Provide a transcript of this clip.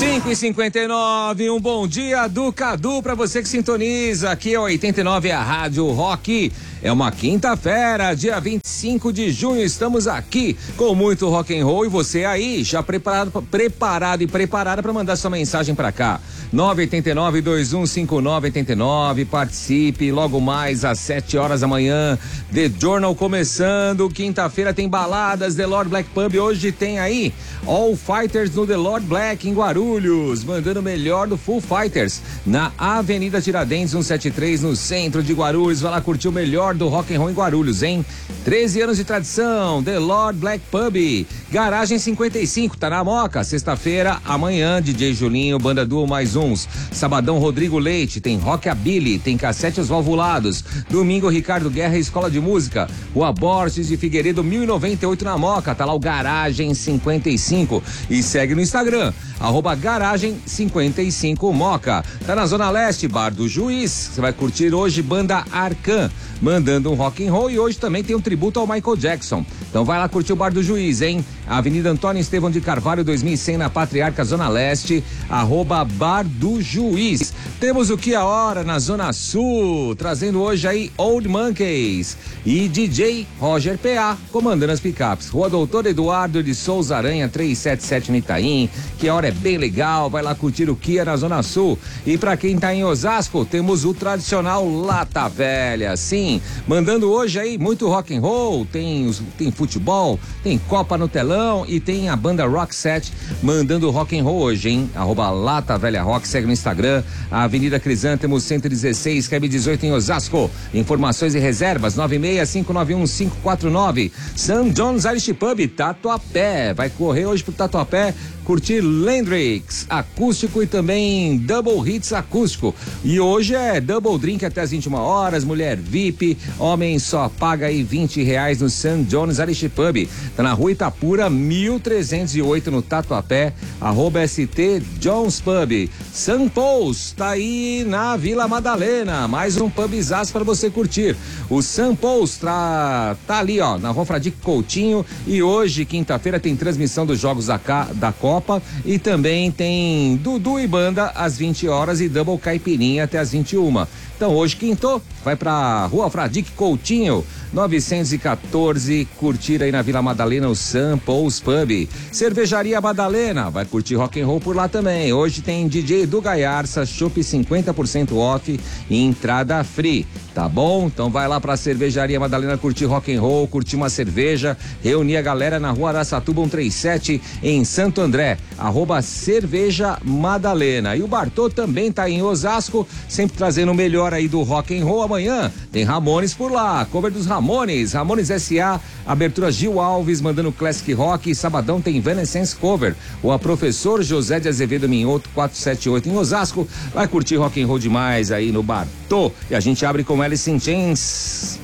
5h59, um bom dia do Cadu pra você que sintoniza. Aqui é 89, a Rádio Rock. É uma quinta-feira, dia 25 de junho, estamos aqui com muito rock and roll e você aí já preparado e preparada para mandar sua mensagem para cá. 989-215989, participe logo mais às 7 horas da manhã. The Journal começando, quinta-feira tem baladas, The Lord Black Pub, hoje tem aí All Fighters no The Lord Black em Guarulhos, mandando o melhor do Full Fighters na Avenida Tiradentes 173 no centro de Guarulhos. Vai lá curtir o melhor do rock and roll em Guarulhos, hein? 13 anos de tradição, The Lord Black Pub, Garagem 55, tá na Moca. Sexta-feira, amanhã, DJ Julinho, Banda Duo mais uns. Sabadão, Rodrigo Leite, tem Rockabilly, tem Cassetes Valvulados. Domingo, Ricardo Guerra, Escola de Música. Rua Borges de Figueiredo, 1098 na Moca, tá lá o Garagem 55. E segue no Instagram, @Garagem 55 Moca. Tá na Zona Leste, Bar do Juiz. Você vai curtir hoje Banda Arcan, mandando um rock and roll, e hoje também tem um tributo ao Michael Jackson. Então vai lá curtir o Bar do Juiz, hein? Avenida Antônio Estevão de Carvalho, 2100 na Patriarca, Zona Leste, @Bar do Juiz. Temos o Que a Hora na Zona Sul, trazendo hoje aí Old Monkeys e DJ Roger PA, comandando as picapes. Rua Doutor Eduardo de Souza Aranha, 377 no Itaim. Que a Hora é bem legal, vai lá curtir o Kia na Zona Sul. E pra quem tá em Osasco, temos o tradicional Lata Velha, sim, mandando hoje aí muito rock and roll, tem futebol, tem Copa no telão e tem a banda Rock Set mandando rock and roll hoje, hein? @Lata Velha Rock, segue no Instagram. A Avenida Crisântemos 116, Cab 18 em Osasco. Informações e reservas 96591-549. St. John's Irish Pub, Tatuapé. Vai correr hoje pro Tatuapé, curtir Landrix acústico e também Double Hits acústico. E hoje é Double Drink até as 21 horas, mulher VIP, homem só paga aí R$20 no St. John's Irish Pub. Tá na Rua Itapura, 1308 no Tatuapé, @ST Jones Pub. St. Paul's tá aí na Vila Madalena, mais um pubzaço para você curtir. O St. Paul's tá ali, ó, na Rua Fradique Coutinho, e hoje, quinta-feira, tem transmissão dos jogos da Copa e também tem Dudu e Banda às 20 horas e Double Caipirinha até às 21. Então hoje quinto, vai pra Rua Fradique Coutinho, 914, curtir aí na Vila Madalena o St. Paul's Pub. Cervejaria Madalena, vai curtir rock and roll por lá também. Hoje tem DJ do Gaiarça, chopp 50% off e entrada free, tá bom? Então vai lá pra Cervejaria Madalena curtir rock and roll, curtir uma cerveja, reunir a galera na Rua Araçatuba 137 em Santo André, @Cerveja Madalena. E o Bartô também tá em Osasco, sempre trazendo o melhor aí do rock and roll. Amanhã tem Ramones por lá, cover dos Ramones S.A., abertura Gil Alves mandando classic rock. Sabadão tem Evanescence cover, o Professor José de Azevedo Minhoto 478 em Osasco. Vai curtir rock and roll demais aí no Bartô. E a gente abre com Alice in Chains.